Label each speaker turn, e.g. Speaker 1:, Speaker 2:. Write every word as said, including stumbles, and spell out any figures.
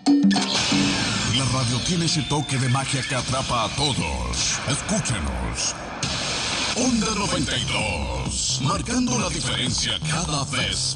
Speaker 1: La radio tiene ese toque de magia que atrapa a todos. Escúchenos. Onda noventa y dos, marcando la diferencia cada vez